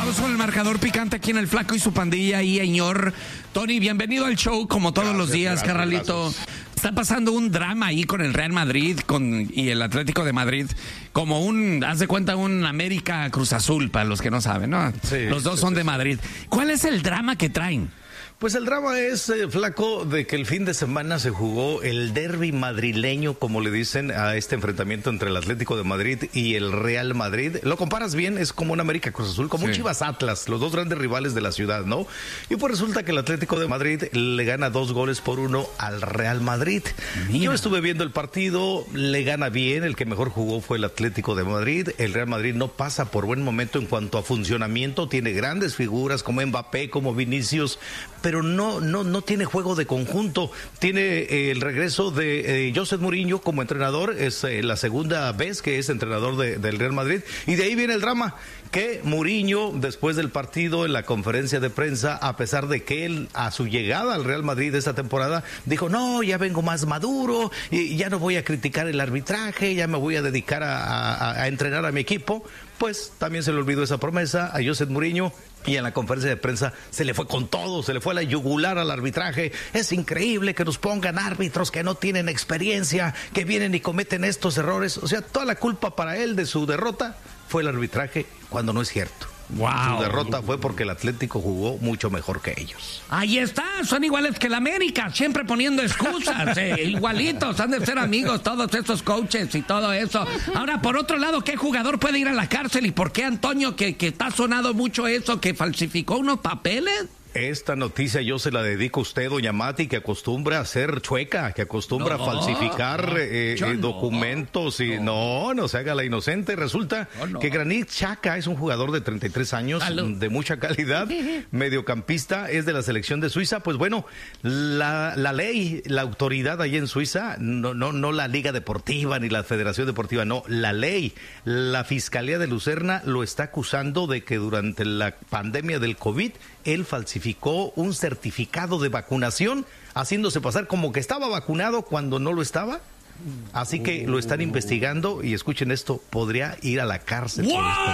Vamos con el marcador picante aquí en El Flaco y su pandilla y señor Tony, bienvenido al show como todos los días, carnalito. Está pasando un drama ahí con el Real Madrid y el Atlético de Madrid, como haz de cuenta, un América Cruz Azul, para los que no saben, ¿no? Sí, los dos son de Madrid. ¿Cuál es el drama que traen? Pues el drama es, Flaco, de que el fin de semana se jugó el derbi madrileño, como le dicen a este enfrentamiento entre el Atlético de Madrid y el Real Madrid. Lo comparas bien, es como un América Cruz Azul, como un Chivas Atlas, los dos grandes rivales de la ciudad, ¿no? Y pues resulta que el Atlético de Madrid le gana 2-1 al Real Madrid. Mira. Yo estuve viendo el partido, le gana bien, el que mejor jugó fue el Atlético de Madrid. El Real Madrid no pasa por buen momento en cuanto a funcionamiento, tiene grandes figuras como Mbappé, como Vinicius, pero no tiene juego de conjunto. Tiene el regreso de José Mourinho como entrenador, es la segunda vez que es entrenador del Real Madrid, y de ahí viene el drama, que Mourinho, después del partido, en la conferencia de prensa, a pesar de que él, a su llegada al Real Madrid esta temporada, dijo, no, ya vengo más maduro, y ya no voy a criticar el arbitraje, ya me voy a dedicar a entrenar a mi equipo. Pues también se le olvidó esa promesa a José Mourinho, y en la conferencia de prensa se le fue con todo, se le fue a la yugular al arbitraje. Es increíble que nos pongan árbitros que no tienen experiencia, que vienen y cometen estos errores. O sea, toda la culpa para él de su derrota fue el arbitraje, cuando no es cierto. Wow. Su derrota fue porque el Atlético jugó mucho mejor que ellos. Ahí está, son iguales que el América, siempre poniendo excusas, igualitos, han de ser amigos todos esos coaches y todo eso. Ahora, por otro lado, ¿qué jugador puede ir a la cárcel y por qué, Antonio, que está sonado mucho eso, que falsificó unos papeles? Esta noticia yo se la dedico a usted, doña Mati, que acostumbra a ser chueca, que acostumbra a falsificar documentos y no se haga la inocente. Resulta que Granit Xhaka es un jugador de 33 años, de mucha calidad, mediocampista, es de la selección de Suiza. Pues bueno, la ley, la autoridad allí en Suiza, no la Liga Deportiva ni la Federación Deportiva, no, la ley, la Fiscalía de Lucerna lo está acusando de que durante la pandemia del COVID, él falsificó un certificado de vacunación, haciéndose pasar como que estaba vacunado cuando no lo estaba. Así que lo están investigando y escuchen esto, podría ir a la cárcel.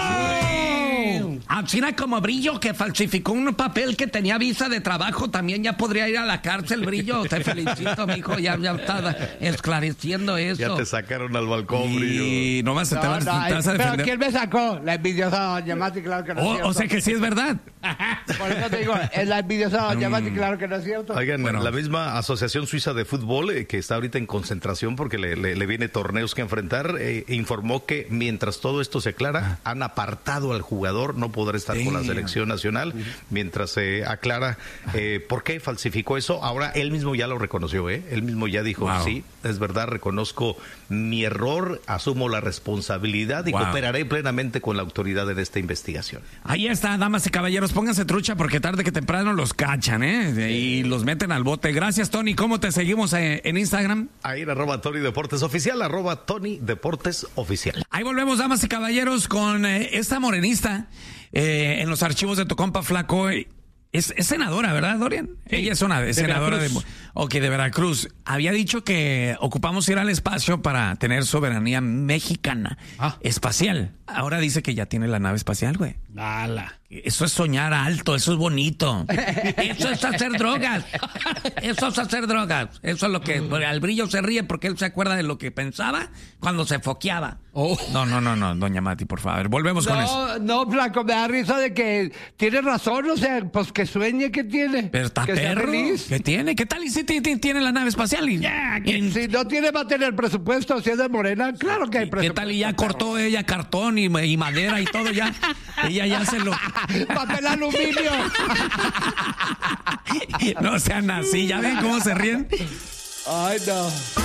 ¡Wow! Así como Brillo, que falsificó un papel que tenía visa de trabajo, también ya podría ir a la cárcel, Brillo. Te felicito, mijo, ya está esclareciendo eso. Ya te sacaron al balcón, Brillo. Y nomás te vas a defender. Pero ¿quién me sacó? La envidiosa doña Mati, claro que no es cierto. O sea que sí es verdad. Por eso te digo, es la envidiosa doña Mati, claro que no es cierto. Oigan, bueno, la misma Asociación Suiza de Fútbol, que está ahorita en concentración porque le viene torneos que enfrentar, informó que mientras todo esto se aclara, han apartado al jugador, no podrá estar con la selección nacional, mientras se aclara por qué falsificó eso. Ahora él mismo ya lo reconoció, él mismo ya dijo, sí, es verdad, reconozco mi error, asumo la responsabilidad y cooperaré plenamente con la autoridad en esta investigación. Ahí está, damas y caballeros, pónganse trucha porque tarde que temprano los cachan, y los meten al bote. Gracias, Tony. ¿Cómo te seguimos en Instagram? Ahí en @Tony Deportes Oficial, @Tony Deportes Oficial. Ahí volvemos, damas y caballeros, con esta morenista en los archivos de tu compa Flaco. Es senadora, ¿verdad, Dorian? Sí, ella es una senadora de Veracruz. Había dicho que ocupamos ir al espacio para tener soberanía mexicana espacial. Ahora dice que ya tiene la nave espacial, güey. ¡Hala! Eso es soñar alto, eso es bonito. Eso es hacer drogas. Eso es hacer drogas. Eso es lo que... Al Brillo se ríe porque él se acuerda de lo que pensaba cuando se foqueaba. No, doña Mati, por favor. Volvemos con eso. No, Flaco, me da risa de que tiene razón, o sea, pues que sueñe que tiene. Pero está que perro. Sea feliz. ¿Qué tiene? ¿Qué tal y si tiene la nave espacial? Si no tiene, va a tener presupuesto. Si es de Morena, claro que hay presupuesto. ¿Qué tal y ya cortó ella cartón y madera y todo ya? Ella ya se lo... ¡Papel aluminio! No sean así, ¿ya ven cómo se ríen? Ay, no.